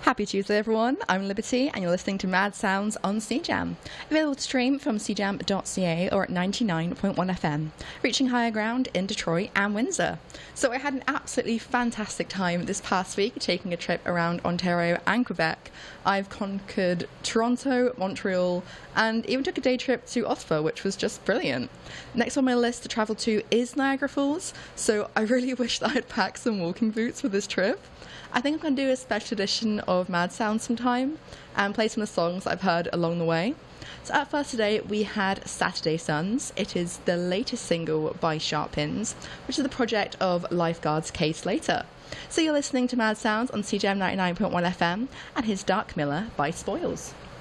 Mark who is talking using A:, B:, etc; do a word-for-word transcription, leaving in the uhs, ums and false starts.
A: Happy Tuesday, everyone. I'm Liberty, and you're listening to Mad Sounds on C Jam. Available to stream from c jam dot c a or at ninety-nine point one F M, reaching higher ground in Detroit and Windsor. So I had an absolutely fantastic time this past week taking a trip around Ontario and Quebec. I've conquered Toronto, Montreal, and even took a day trip to Ottawa, which was just brilliant. Next on my list to travel to is Niagara Falls, so I really wish that I'd packed some walking boots for this trip. I think I'm going to do a special edition of Mad Sounds sometime and play some of the songs I've heard along the way. So at first today we had Saturday Suns. It is the latest single by Sharp Pins, which is the project of Lifeguard's Kay Slater. So you're listening to Mad Sounds on C J M ninety-nine point one F M, and here's Dark Miller by Spoils.